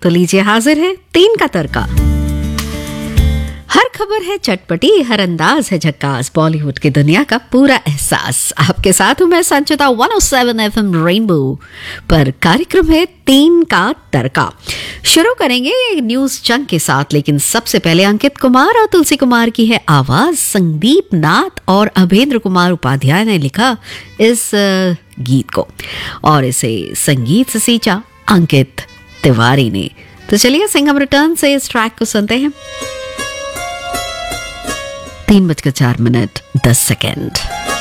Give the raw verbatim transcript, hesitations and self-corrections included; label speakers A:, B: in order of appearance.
A: तो लीजिए हाजिर है तीन का तड़का। हर खबर है चटपटी, हर अंदाज है झक्कास, बॉलीवुड की दुनिया का पूरा एहसास। आपके साथ हूं मैं संचिता एक सौ सात एफएम रेनबो पर। कार्यक्रम है तीन का तड़का। शुरू करेंगे न्यूज चंक के साथ, लेकिन सबसे पहले अंकित कुमार और तुलसी कुमार की है आवाज। संदीप नाथ और अभेंद्र कुमार उपाध्याय ने लिखा इस गीत को और इसे संगीत से सींचा अंकित तिवारी ने। तो चलिए सिंघम रिटर्न से इस ट्रैक को सुनते हैं। तीन बजकर चार मिनट दस सेकेंड।